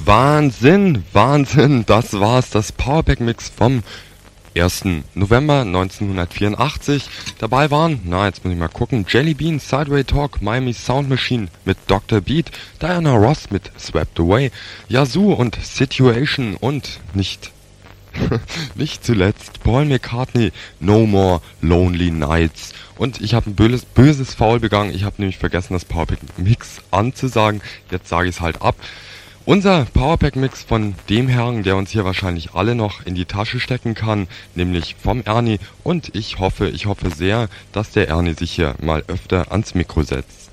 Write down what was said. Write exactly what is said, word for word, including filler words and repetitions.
Wahnsinn, Wahnsinn, das war's, das Powerpack-Mix vom ersten November neunzehnhundertvierundachtzig. Dabei waren, na jetzt muss ich mal gucken, Jelly Bean, Sideway Talk, Miami Sound Machine mit Doktor Beat, Diana Ross mit Swept Away, Yazoo und Situation und nicht, nicht zuletzt Paul McCartney, No More Lonely Nights. Und ich habe ein böses, böses Foul begangen, ich habe nämlich vergessen, das Powerpack-Mix anzusagen, jetzt sage ich es halt ab. Unser Powerpack-Mix von dem Herrn, der uns hier wahrscheinlich alle noch in die Tasche stecken kann, nämlich vom Ernie. Und ich hoffe, ich hoffe sehr, dass der Ernie sich hier mal öfter ans Mikro setzt.